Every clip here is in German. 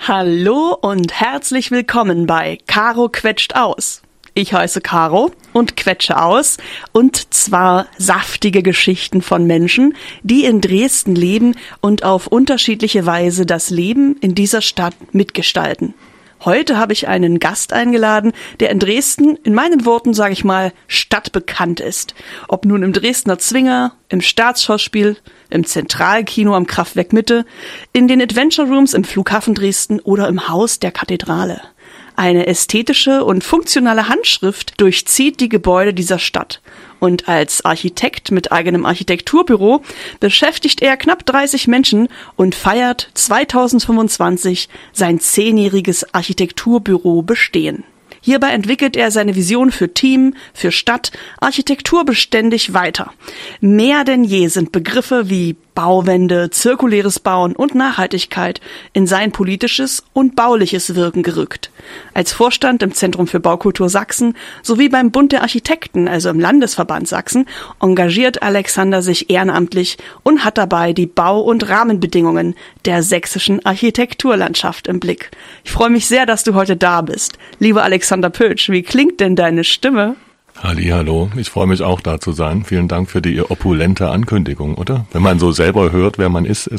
Hallo und herzlich willkommen bei Caro quetscht aus. Ich heiße Caro und quetsche aus, und zwar saftige Geschichten von Menschen, die in Dresden leben und auf unterschiedliche Weise das Leben in dieser Stadt mitgestalten. Heute habe ich einen Gast eingeladen, der in Dresden, in meinen Worten sage ich mal, stadtbekannt ist. Ob nun im Dresdner Zwinger, im Staatsschauspiel, im Zentralkino am Kraftwerk Mitte, in den Adventure Rooms im Flughafen Dresden oder im Haus der Kathedrale. Eine ästhetische und funktionale Handschrift durchzieht die Gebäude dieser Stadt. Und als Architekt mit eigenem Architekturbüro beschäftigt er knapp 30 Menschen und feiert 2025 sein 10-jähriges Architekturbüro Bestehen. Hierbei entwickelt er seine Vision für Team, für Stadt, Architektur beständig weiter. Mehr denn je sind Begriffe wie Bauwende, zirkuläres Bauen und Nachhaltigkeit in sein politisches und bauliches Wirken gerückt. Als Vorstand im Zentrum für Baukultur Sachsen sowie beim Bund der Architekten, also im Landesverband Sachsen, engagiert Alexander sich ehrenamtlich und hat dabei die Bau- und Rahmenbedingungen der sächsischen Architekturlandschaft im Blick. Ich freue mich sehr, dass du heute da bist. Lieber Alexander Pötsch, wie klingt denn deine Stimme? Hallihallo, ich freue mich auch da zu sein. Vielen Dank für die opulente Ankündigung, oder? Wenn man so selber hört, wer man ist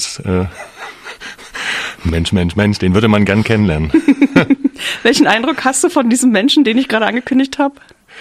Mensch, den würde man gern kennenlernen. Welchen Eindruck hast du von diesem Menschen, den ich gerade angekündigt habe?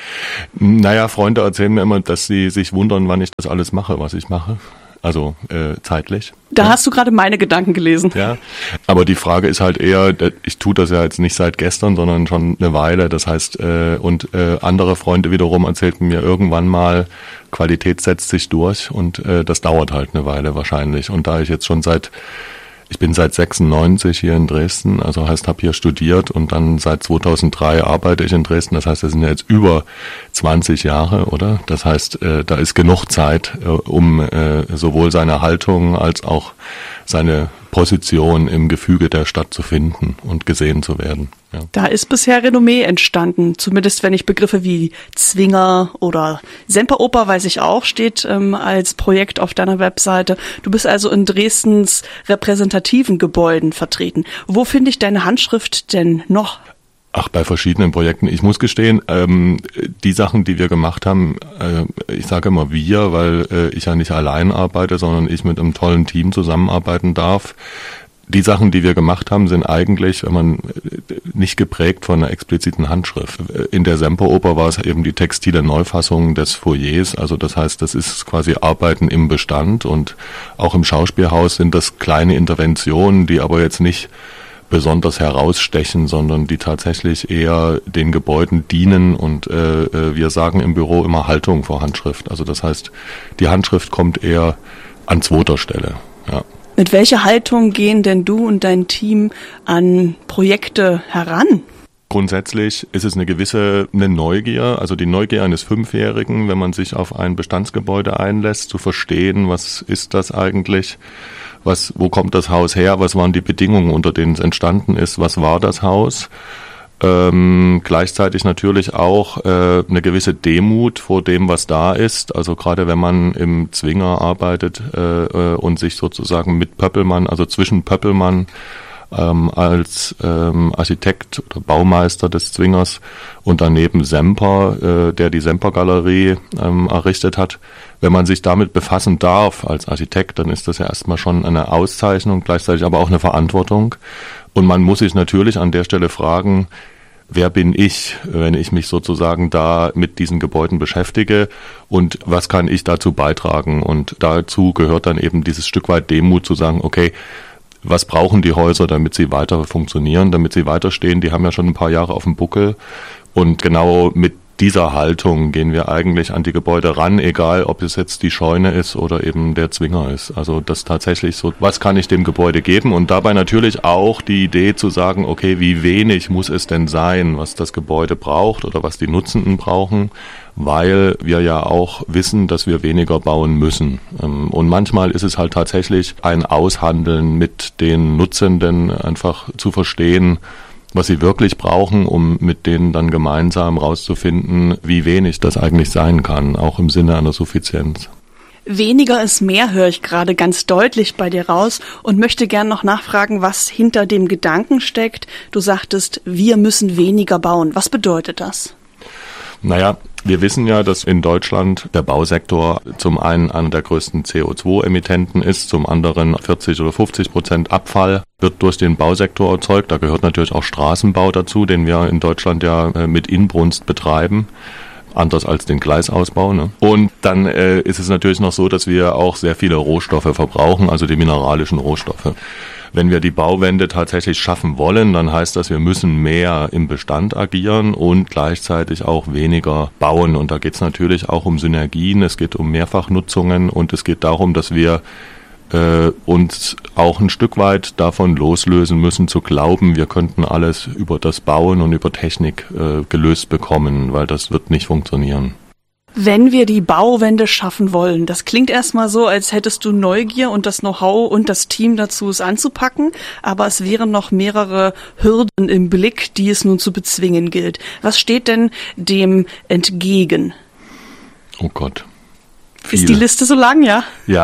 Naja, Freunde erzählen mir immer, dass sie sich wundern, wann ich das alles mache, was ich mache. Also zeitlich. Da hast du gerade meine Gedanken gelesen. Ja, aber die Frage ist halt eher, ich tue das ja jetzt nicht seit gestern, sondern schon eine Weile. Das heißt, andere Freunde wiederum erzählten mir irgendwann mal, Qualität setzt sich durch, und das dauert halt eine Weile wahrscheinlich. Und da ich jetzt schon ich bin seit 96 hier in Dresden, also heißt, habe hier studiert, und dann seit 2003 arbeite ich in Dresden. Das heißt, das sind ja jetzt über 20 Jahre, oder? Das heißt, da ist genug Zeit, um sowohl seine Haltung als auch seine Position im Gefüge der Stadt zu finden und gesehen zu werden. Ja. Da ist bisher Renommee entstanden, zumindest wenn ich Begriffe wie Zwinger oder Semperoper, weiß ich auch, steht als Projekt auf deiner Webseite. Du bist also in Dresdens repräsentativen Gebäuden vertreten. Wo finde ich deine Handschrift denn noch? Ach, bei verschiedenen Projekten. Ich muss gestehen, die Sachen, die wir gemacht haben, ich sage immer wir, weil ich ja nicht allein arbeite, sondern ich mit einem tollen Team zusammenarbeiten darf. Die Sachen, die wir gemacht haben, sind eigentlich, wenn man nicht geprägt von einer expliziten Handschrift. In der Semperoper war es eben die textile Neufassung des Foyers, also das heißt, das ist quasi Arbeiten im Bestand, und auch im Schauspielhaus sind das kleine Interventionen, die aber jetzt nicht besonders herausstechen, sondern die tatsächlich eher den Gebäuden dienen, und wir sagen im Büro immer Haltung vor Handschrift. Also das heißt, die Handschrift kommt eher an zweiter Stelle. Ja. Mit welcher Haltung gehen denn du und dein Team an Projekte heran? Grundsätzlich ist es eine Neugier, also die Neugier eines Fünfjährigen, wenn man sich auf ein Bestandsgebäude einlässt, zu verstehen, was ist das eigentlich? Wo kommt das Haus her? Was waren die Bedingungen, unter denen es entstanden ist? Was war das Haus? Gleichzeitig natürlich auch eine gewisse Demut vor dem, was da ist. Also gerade wenn man im Zwinger arbeitet und sich sozusagen mit Pöppelmann, also zwischen Pöppelmann als Architekt oder Baumeister des Zwingers und daneben Semper, der die Semper-Galerie errichtet hat. Wenn man sich damit befassen darf als Architekt, dann ist das ja erstmal schon eine Auszeichnung, gleichzeitig aber auch eine Verantwortung. Und man muss sich natürlich an der Stelle fragen, wer bin ich, wenn ich mich sozusagen da mit diesen Gebäuden beschäftige, und was kann ich dazu beitragen? Und dazu gehört dann eben dieses Stück weit Demut zu sagen, okay, was brauchen die Häuser, damit sie weiter funktionieren, damit sie weiterstehen? Die haben ja schon ein paar Jahre auf dem Buckel, und genau mit dieser Haltung gehen wir eigentlich an die Gebäude ran, egal ob es jetzt die Scheune ist oder eben der Zwinger ist. Also das tatsächlich so, was kann ich dem Gebäude geben? Und dabei natürlich auch die Idee zu sagen, okay, wie wenig muss es denn sein, was das Gebäude braucht oder was die Nutzenden brauchen, weil wir ja auch wissen, dass wir weniger bauen müssen. Und manchmal ist es halt tatsächlich ein Aushandeln mit den Nutzenden, einfach zu verstehen, was sie wirklich brauchen, um mit denen dann gemeinsam rauszufinden, wie wenig das eigentlich sein kann, auch im Sinne einer Suffizienz. Weniger ist mehr, höre ich gerade ganz deutlich bei dir raus und möchte gern noch nachfragen, was hinter dem Gedanken steckt. Du sagtest, wir müssen weniger bauen. Was bedeutet das? Naja, wir wissen ja, dass in Deutschland der Bausektor zum einen einer der größten CO2-Emittenten ist, zum anderen 40 oder 50% Abfall wird durch den Bausektor erzeugt. Da gehört natürlich auch Straßenbau dazu, den wir in Deutschland ja mit Inbrunst betreiben. Anders als den Gleisausbau. Ne? Und dann ist es natürlich noch so, dass wir auch sehr viele Rohstoffe verbrauchen, also die mineralischen Rohstoffe. Wenn wir die Bauwende tatsächlich schaffen wollen, dann heißt das, wir müssen mehr im Bestand agieren und gleichzeitig auch weniger bauen. Und da geht es natürlich auch um Synergien, es geht um Mehrfachnutzungen und es geht darum, dass wir uns auch ein Stück weit davon loslösen müssen, zu glauben, wir könnten alles über das Bauen und über Technik gelöst bekommen, weil das wird nicht funktionieren. Wenn wir die Bauwende schaffen wollen, das klingt erstmal so, als hättest du Neugier und das Know-how und das Team dazu, es anzupacken, aber es wären noch mehrere Hürden im Blick, die es nun zu bezwingen gilt. Was steht denn dem entgegen? Oh Gott. Ist die Liste so lang, ja?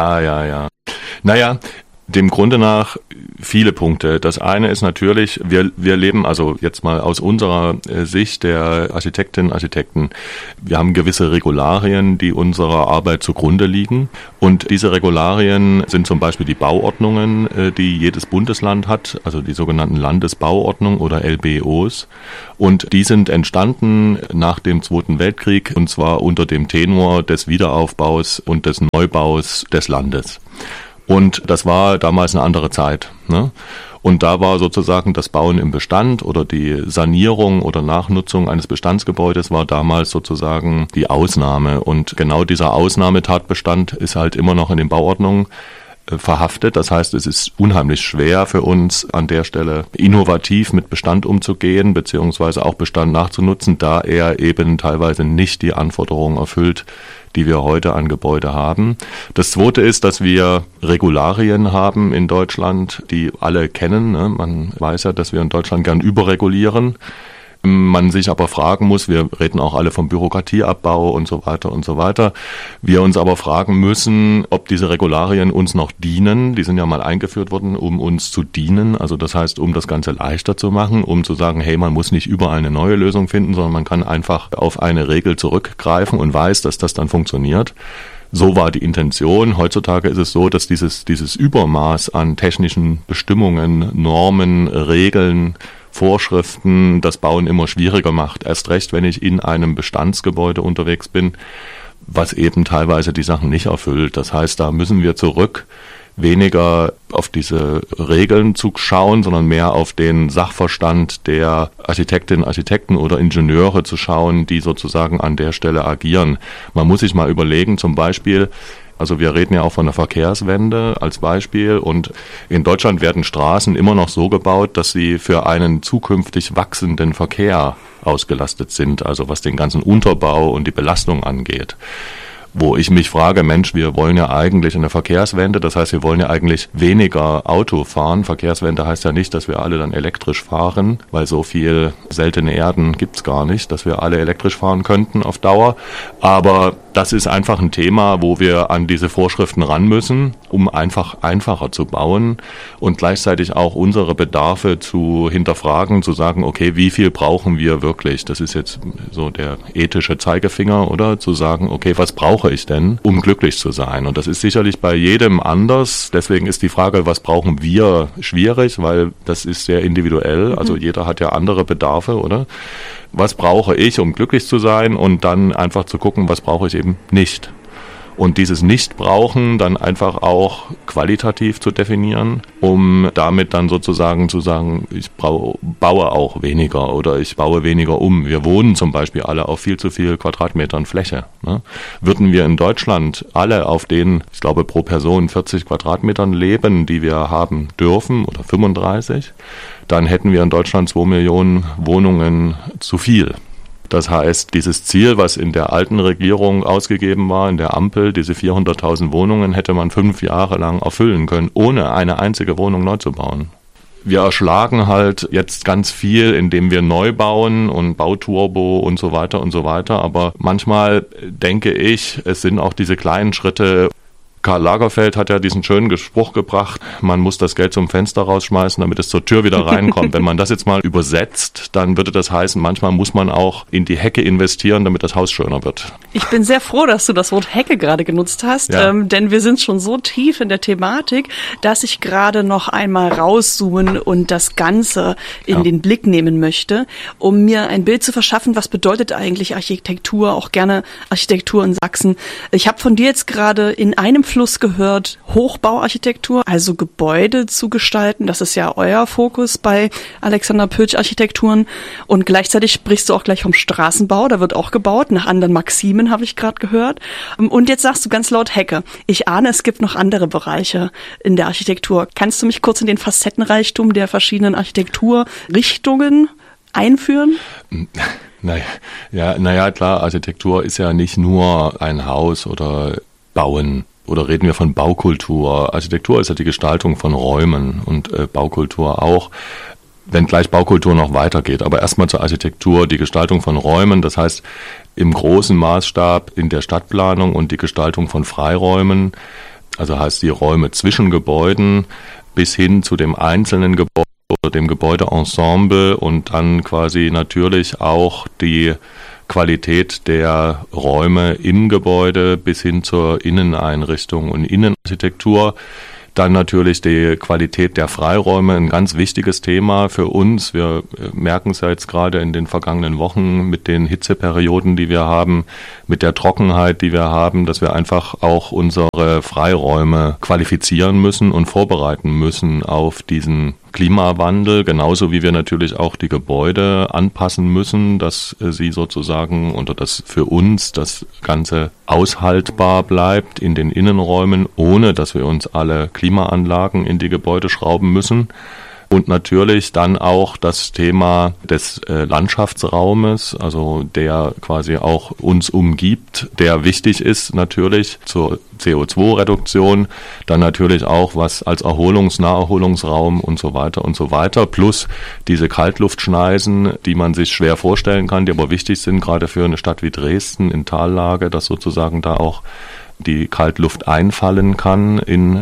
Ja. Naja, dem Grunde nach viele Punkte. Das eine ist natürlich, wir leben also jetzt mal aus unserer Sicht der Architektinnen und Architekten, wir haben gewisse Regularien, die unserer Arbeit zugrunde liegen. Und diese Regularien sind zum Beispiel die Bauordnungen, die jedes Bundesland hat, also die sogenannten Landesbauordnungen oder LBOs. Und die sind entstanden nach dem Zweiten Weltkrieg und zwar unter dem Tenor des Wiederaufbaus und des Neubaus des Landes. Und das war damals eine andere Zeit, ne? Und da war sozusagen das Bauen im Bestand oder die Sanierung oder Nachnutzung eines Bestandsgebäudes war damals sozusagen die Ausnahme. Und genau dieser Ausnahmetatbestand ist halt immer noch in den Bauordnungen verhaftet. Das heißt, es ist unheimlich schwer für uns an der Stelle innovativ mit Bestand umzugehen, beziehungsweise auch Bestand nachzunutzen, da er eben teilweise nicht die Anforderungen erfüllt, die wir heute an Gebäude haben. Das Zweite ist, dass wir Regularien haben in Deutschland, die alle kennen. Ne? Man weiß ja, dass wir in Deutschland gern überregulieren. Man sich aber fragen muss, wir reden auch alle vom Bürokratieabbau und so weiter und so weiter. Wir uns aber fragen müssen, ob diese Regularien uns noch dienen. Die sind ja mal eingeführt worden, um uns zu dienen. Also das heißt, um das Ganze leichter zu machen, um zu sagen, hey, man muss nicht überall eine neue Lösung finden, sondern man kann einfach auf eine Regel zurückgreifen und weiß, dass das dann funktioniert. So war die Intention. Heutzutage ist es so, dass dieses Übermaß an technischen Bestimmungen, Normen, Regeln, Vorschriften das Bauen immer schwieriger macht. Erst recht, wenn ich in einem Bestandsgebäude unterwegs bin, was eben teilweise die Sachen nicht erfüllt. Das heißt, da müssen wir zurück, weniger auf diese Regeln zu schauen, sondern mehr auf den Sachverstand der Architektinnen, Architekten oder Ingenieure zu schauen, die sozusagen an der Stelle agieren. Man muss sich mal überlegen, zum Beispiel, also wir reden ja auch von der Verkehrswende als Beispiel und in Deutschland werden Straßen immer noch so gebaut, dass sie für einen zukünftig wachsenden Verkehr ausgelastet sind, also was den ganzen Unterbau und die Belastung angeht. Wo ich mich frage, Mensch, wir wollen ja eigentlich eine Verkehrswende, das heißt, wir wollen ja eigentlich weniger Auto fahren. Verkehrswende heißt ja nicht, dass wir alle dann elektrisch fahren, weil so viel seltene Erden gibt's gar nicht, dass wir alle elektrisch fahren könnten auf Dauer. Aber das ist einfach ein Thema, wo wir an diese Vorschriften ran müssen, um einfach einfacher zu bauen und gleichzeitig auch unsere Bedarfe zu hinterfragen, zu sagen, okay, wie viel brauchen wir wirklich? Das ist jetzt so der ethische Zeigefinger, oder? Zu sagen, okay, was brauche ich denn, um glücklich zu sein? Und das ist sicherlich bei jedem anders. Deswegen ist die Frage, was brauchen wir, schwierig, weil das ist sehr individuell. Also jeder hat ja andere Bedarfe, oder? Was brauche ich, um glücklich zu sein? Und dann einfach zu gucken, was brauche ich eben nicht. Und dieses Nicht-Brauchen dann einfach auch qualitativ zu definieren, um damit dann sozusagen zu sagen, ich baue auch weniger oder ich baue weniger um. Wir wohnen zum Beispiel alle auf viel zu viel Quadratmetern Fläche. Ne? Würden wir in Deutschland alle auf den, ich glaube pro Person 40 Quadratmetern leben, die wir haben dürfen oder 35, dann hätten wir in Deutschland 2 Millionen Wohnungen zu viel. Das heißt, dieses Ziel, was in der alten Regierung ausgegeben war, in der Ampel, diese 400.000 Wohnungen, hätte man 5 Jahre lang erfüllen können, ohne eine einzige Wohnung neu zu bauen. Wir erschlagen halt jetzt ganz viel, indem wir neu bauen und Bauturbo und so weiter und so weiter. Aber manchmal denke ich, es sind auch diese kleinen Schritte, Karl Lagerfeld hat ja diesen schönen Spruch gebracht, man muss das Geld zum Fenster rausschmeißen, damit es zur Tür wieder reinkommt. Wenn man das jetzt mal übersetzt, dann würde das heißen, manchmal muss man auch in die Hecke investieren, damit das Haus schöner wird. Ich bin sehr froh, dass du das Wort Hecke gerade genutzt hast, denn wir sind schon so tief in der Thematik, dass ich gerade noch einmal rauszoomen und das Ganze in den Blick nehmen möchte, um mir ein Bild zu verschaffen, was bedeutet eigentlich Architektur, auch gerne Architektur in Sachsen. Ich habe von dir jetzt gerade in einem Fluss gehört, Hochbauarchitektur, also Gebäude zu gestalten. Das ist ja euer Fokus bei Alexander Pötsch Architekturen. Und gleichzeitig sprichst du auch gleich vom Straßenbau. Da wird auch gebaut, nach anderen Maximen, habe ich gerade gehört. Und jetzt sagst du ganz laut Hecke. Ich ahne, es gibt noch andere Bereiche in der Architektur. Kannst du mich kurz in den Facettenreichtum der verschiedenen Architekturrichtungen einführen? Naja, klar, Architektur ist ja nicht nur ein Haus oder Bauen. Oder reden wir von Baukultur? Architektur ist ja die Gestaltung von Räumen und Baukultur auch, wenngleich Baukultur noch weitergeht. Aber erstmal zur Architektur, die Gestaltung von Räumen, das heißt im großen Maßstab in der Stadtplanung und die Gestaltung von Freiräumen, also heißt die Räume zwischen Gebäuden bis hin zu dem einzelnen Gebäude oder dem Gebäudeensemble und dann quasi natürlich auch die Qualität der Räume im Gebäude bis hin zur Inneneinrichtung und Innenarchitektur. Dann natürlich die Qualität der Freiräume, ein ganz wichtiges Thema für uns. Wir merken es ja jetzt gerade in den vergangenen Wochen mit den Hitzeperioden, die wir haben, mit der Trockenheit, die wir haben, dass wir einfach auch unsere Freiräume qualifizieren müssen und vorbereiten müssen auf diesen Klimawandel, genauso wie wir natürlich auch die Gebäude anpassen müssen, dass sie sozusagen oder dass für uns das Ganze aushaltbar bleibt in den Innenräumen, ohne dass wir uns alle Klimaanlagen in die Gebäude schrauben müssen. Und natürlich dann auch das Thema des Landschaftsraumes, also der quasi auch uns umgibt, der wichtig ist natürlich zur CO2-Reduktion, dann natürlich auch was als Naherholungsraum und so weiter, plus diese Kaltluftschneisen, die man sich schwer vorstellen kann, die aber wichtig sind, gerade für eine Stadt wie Dresden in Tallage, dass sozusagen da auch die Kaltluft einfallen kann in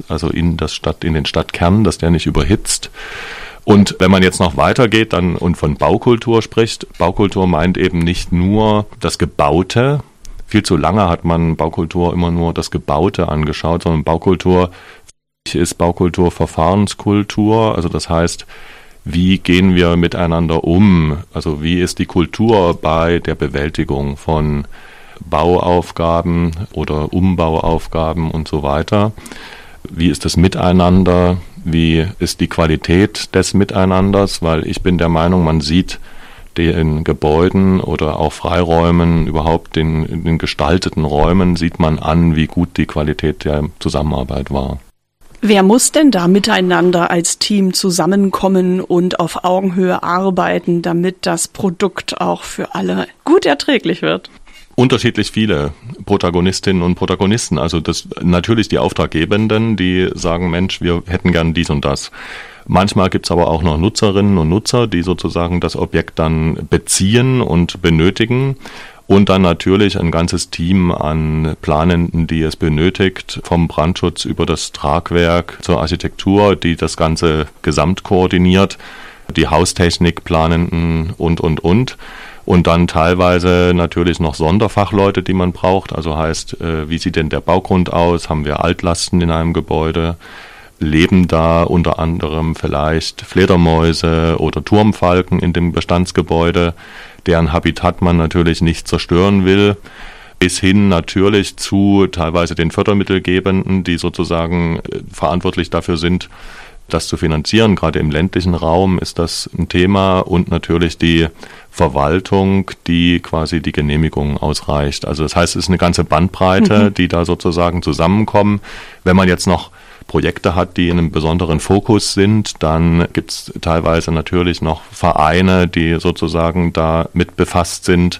den Stadtkern, dass der nicht überhitzt. Und wenn man jetzt noch weitergeht dann und von Baukultur spricht, Baukultur meint eben nicht nur das Gebaute. Viel zu lange hat man Baukultur immer nur das Gebaute angeschaut, sondern Baukultur ist Baukultur Verfahrenskultur. Also das heißt, wie gehen wir miteinander um? Also wie ist die Kultur bei der Bewältigung von Bauaufgaben oder Umbauaufgaben und so weiter. Wie ist das Miteinander? Wie ist die Qualität des Miteinanders? Weil ich bin der Meinung, man sieht den Gebäuden oder auch Freiräumen, überhaupt den gestalteten Räumen, sieht man an, wie gut die Qualität der Zusammenarbeit war. Wer muss denn da miteinander als Team zusammenkommen und auf Augenhöhe arbeiten, damit das Produkt auch für alle gut erträglich wird? Unterschiedlich viele Protagonistinnen und Protagonisten. Also das natürlich die Auftraggebenden, die sagen, Mensch, wir hätten gern dies und das. Manchmal gibt's aber auch noch Nutzerinnen und Nutzer, die sozusagen das Objekt dann beziehen und benötigen. Und dann natürlich ein ganzes Team an Planenden, die es benötigt, vom Brandschutz über das Tragwerk zur Architektur, die das Ganze gesamt koordiniert, die Haustechnik Planenden und. Und dann teilweise natürlich noch Sonderfachleute, die man braucht. Also heißt, wie sieht denn der Baugrund aus? Haben wir Altlasten in einem Gebäude? Leben da unter anderem vielleicht Fledermäuse oder Turmfalken in dem Bestandsgebäude, deren Habitat man natürlich nicht zerstören will? Bis hin natürlich zu teilweise den Fördermittelgebenden, die sozusagen verantwortlich dafür sind, das zu finanzieren. Gerade im ländlichen Raum ist das ein Thema und natürlich die Verwaltung, die quasi die Genehmigung ausreicht. Also das heißt, es ist eine ganze Bandbreite, die da sozusagen zusammenkommen. Wenn man jetzt noch Projekte hat, die in einem besonderen Fokus sind, dann gibt es teilweise natürlich noch Vereine, die sozusagen da mit befasst sind,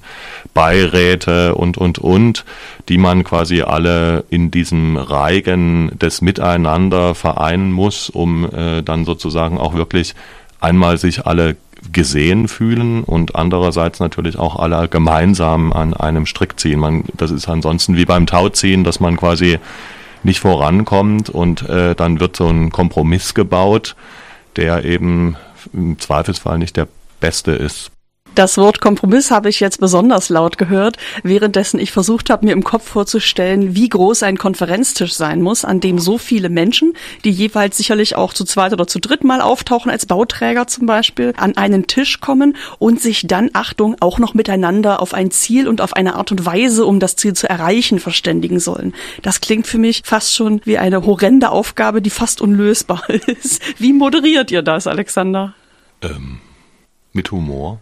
Beiräte und, die man quasi alle in diesem Reigen des Miteinander vereinen muss, um dann sozusagen auch wirklich einmal sich alle gesehen fühlen und andererseits natürlich auch alle gemeinsam an einem Strick ziehen. Das ist ansonsten wie beim Tauziehen, dass man quasi nicht vorankommt und dann wird so ein Kompromiss gebaut, der eben im Zweifelsfall nicht der beste ist. Das Wort Kompromiss habe ich jetzt besonders laut gehört, währenddessen ich versucht habe, mir im Kopf vorzustellen, wie groß ein Konferenztisch sein muss, an dem so viele Menschen, die jeweils sicherlich auch zu zweit oder zu dritt mal auftauchen, als Bauträger zum Beispiel, an einen Tisch kommen und sich dann, Achtung, auch noch miteinander auf ein Ziel und auf eine Art und Weise, um das Ziel zu erreichen, verständigen sollen. Das klingt für mich fast schon wie eine horrende Aufgabe, die fast unlösbar ist. Wie moderiert ihr das, Alexander? Mit Humor.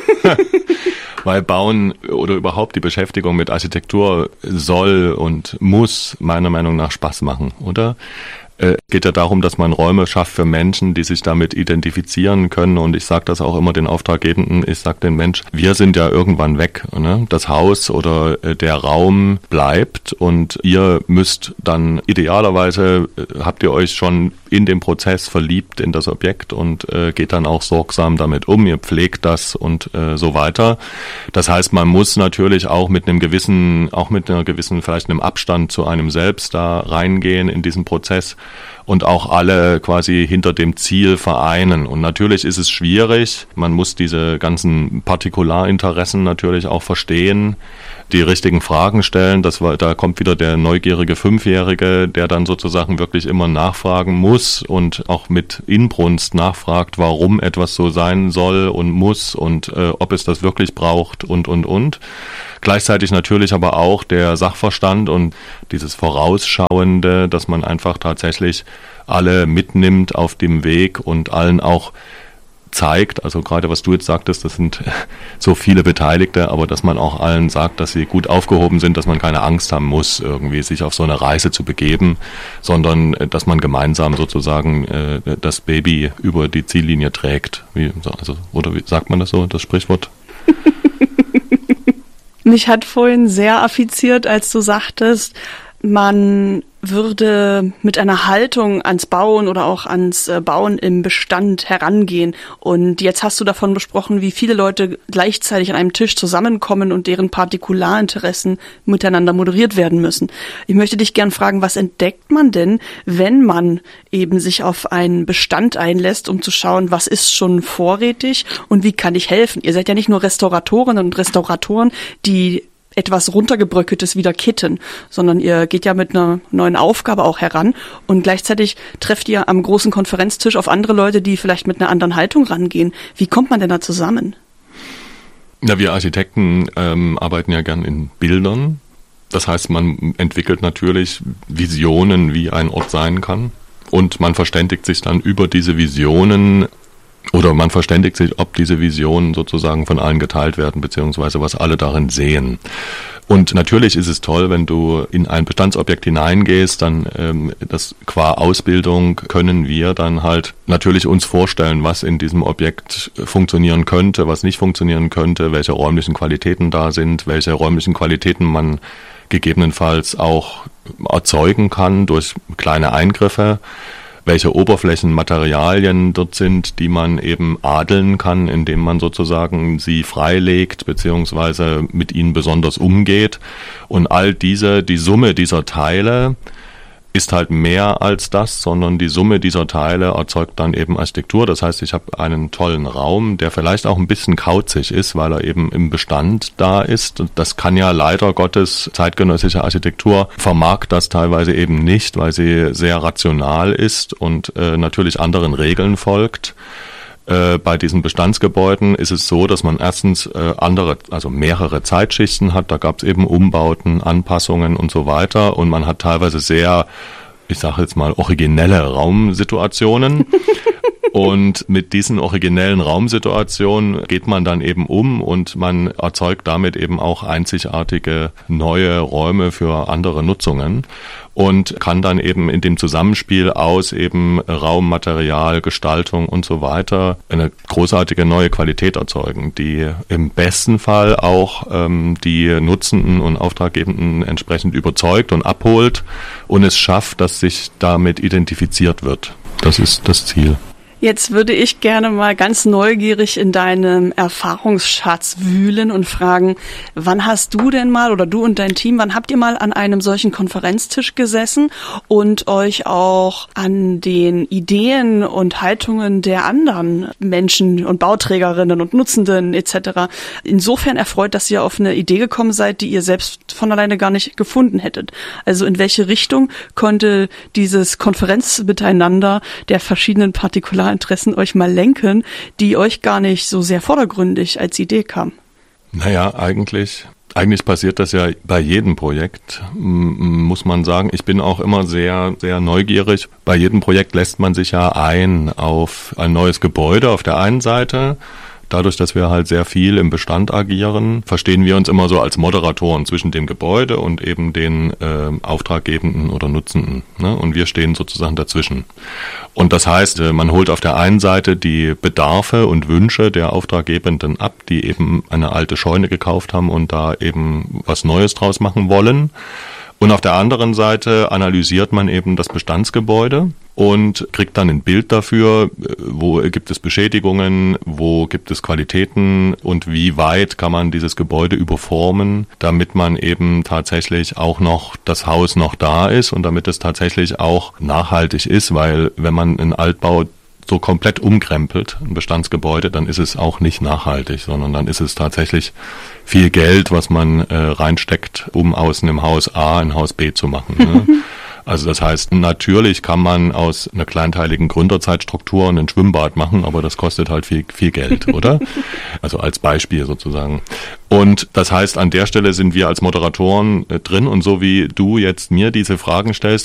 Weil Bauen oder überhaupt die Beschäftigung mit Architektur soll und muss meiner Meinung nach Spaß machen, oder? Geht ja darum, dass man Räume schafft für Menschen, die sich damit identifizieren können. Und ich sage das auch immer den Auftraggebenden, ich sage den Mensch, wir sind ja irgendwann weg. Ne? Das Haus oder der Raum bleibt und ihr müsst dann idealerweise, habt ihr euch schon in dem Prozess verliebt in das Objekt und geht dann auch sorgsam damit um, ihr pflegt das und so weiter. Das heißt, man muss natürlich auch mit einer gewissen, vielleicht einem Abstand zu einem selbst da reingehen in diesen Prozess und auch alle quasi hinter dem Ziel vereinen. Und natürlich ist es schwierig, man muss diese ganzen Partikularinteressen natürlich auch verstehen, die richtigen Fragen stellen. Da kommt wieder der neugierige Fünfjährige, der dann sozusagen wirklich immer nachfragen muss und auch mit Inbrunst nachfragt, warum etwas so sein soll und muss und ob es das wirklich braucht und. Gleichzeitig natürlich aber auch der Sachverstand und dieses Vorausschauende, dass man einfach tatsächlich alle mitnimmt auf dem Weg und allen auch zeigt, also gerade was du jetzt sagtest, das sind so viele Beteiligte, aber dass man auch allen sagt, dass sie gut aufgehoben sind, dass man keine Angst haben muss, irgendwie sich auf so eine Reise zu begeben, sondern dass man gemeinsam sozusagen das Baby über die Ziellinie trägt. Oder wie sagt man das so, das Sprichwort? Mich hat vorhin sehr affiziert, als du sagtest, man würde mit einer Haltung ans Bauen oder auch ans Bauen im Bestand herangehen. Und jetzt hast du davon besprochen, wie viele Leute gleichzeitig an einem Tisch zusammenkommen und deren Partikularinteressen miteinander moderiert werden müssen. Ich möchte dich gern fragen, was entdeckt man denn, wenn man eben sich auf einen Bestand einlässt, um zu schauen, was ist schon vorrätig und wie kann ich helfen? Ihr seid ja nicht nur Restauratorinnen und Restauratoren, die etwas runtergebröckeltes wieder kitten, sondern ihr geht ja mit einer neuen Aufgabe auch heran und gleichzeitig trefft ihr am großen Konferenztisch auf andere Leute, die vielleicht mit einer anderen Haltung rangehen. Wie kommt man denn da zusammen? Ja, wir Architekten arbeiten ja gern in Bildern. Das heißt, man entwickelt natürlich Visionen, wie ein Ort sein kann und man verständigt sich dann über diese Visionen oder man verständigt sich, ob diese Visionen sozusagen von allen geteilt werden, beziehungsweise was alle darin sehen. Und natürlich ist es toll, wenn du in ein Bestandsobjekt hineingehst, dann das qua Ausbildung können wir dann halt natürlich uns vorstellen, was in diesem Objekt funktionieren könnte, was nicht funktionieren könnte, welche räumlichen Qualitäten da sind, welche räumlichen Qualitäten man gegebenenfalls auch erzeugen kann durch kleine Eingriffe, welche Oberflächenmaterialien dort sind, die man eben adeln kann, indem man sozusagen sie freilegt beziehungsweise mit ihnen besonders umgeht. Und all die Summe dieser Teile ist halt mehr als das, sondern die Summe dieser Teile erzeugt dann eben Architektur. Das heißt, ich habe einen tollen Raum, der vielleicht auch ein bisschen kauzig ist, weil er eben im Bestand da ist. Und das kann ja leider Gottes zeitgenössische Architektur vermag das teilweise eben nicht, weil sie sehr rational ist und natürlich anderen Regeln folgt. Bei diesen Bestandsgebäuden ist es so, dass man erstens mehrere Zeitschichten hat. Da gab es eben Umbauten, Anpassungen und so weiter. Und man hat teilweise sehr, ich sage jetzt mal, originelle Raumsituationen. Und mit diesen originellen Raumsituationen geht man dann eben um und man erzeugt damit eben auch einzigartige neue Räume für andere Nutzungen und kann dann eben in dem Zusammenspiel aus eben Raum, Material, Gestaltung und so weiter eine großartige neue Qualität erzeugen, die im besten Fall auch die Nutzenden und Auftraggebenden entsprechend überzeugt und abholt und es schafft, dass sich damit identifiziert wird. Das ist das Ziel. Jetzt würde ich gerne mal ganz neugierig in deinem Erfahrungsschatz wühlen und fragen, wann hast du denn mal oder du und dein Team, wann habt ihr mal an einem solchen Konferenztisch gesessen und euch auch an den Ideen und Haltungen der anderen Menschen und Bauträgerinnen und Nutzenden etc. insofern erfreut, dass ihr auf eine Idee gekommen seid, die ihr selbst von alleine gar nicht gefunden hättet? Also in welche Richtung konnte dieses Konferenzmiteinander der verschiedenen Partikularinteressen euch mal lenken, die euch gar nicht so sehr vordergründig als Idee kamen? Naja, eigentlich passiert das ja bei jedem Projekt, muss man sagen. Ich bin auch immer sehr, sehr neugierig. Bei jedem Projekt lässt man sich ja ein auf ein neues Gebäude auf der einen Seite. Dadurch, dass wir halt sehr viel im Bestand agieren, verstehen wir uns immer so als Moderatoren zwischen dem Gebäude und eben den Auftraggebenden oder Nutzenden. Ne? Und wir stehen sozusagen dazwischen. Und das heißt, man holt auf der einen Seite die Bedarfe und Wünsche der Auftraggebenden ab, die eben eine alte Scheune gekauft haben und da eben was Neues draus machen wollen. Und auf der anderen Seite analysiert man eben das Bestandsgebäude und kriegt dann ein Bild dafür, wo gibt es Beschädigungen, wo gibt es Qualitäten und wie weit kann man dieses Gebäude überformen, damit man eben tatsächlich auch noch das Haus noch da ist und damit es tatsächlich auch nachhaltig ist, weil wenn man einen Altbau so komplett umkrempelt, ein Bestandsgebäude, dann ist es auch nicht nachhaltig, sondern dann ist es tatsächlich viel Geld, was man reinsteckt, um aus einem Haus A ein Haus B zu machen. Ne? Also das heißt, natürlich kann man aus einer kleinteiligen Gründerzeitstruktur ein Schwimmbad machen, aber das kostet halt viel Geld, oder? Also als Beispiel sozusagen. Und das heißt, an der Stelle sind wir als Moderatoren drin und so wie du jetzt mir diese Fragen stellst,